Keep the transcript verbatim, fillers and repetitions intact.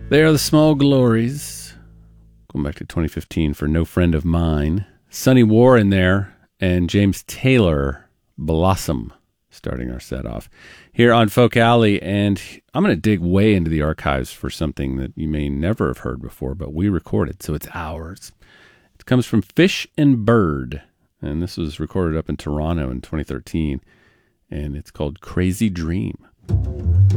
They are the Small Glories. Going back to twenty fifteen for No Friend of Mine. Sonny War in there and James Taylor, Blossom, starting our set off here on Folk Alley. And I'm going to dig way into the archives for something that you may never have heard before, but we recorded, so it's ours. It comes from Fish and Bird, and this was recorded up in Toronto in twenty thirteen, and it's called Crazy Dream.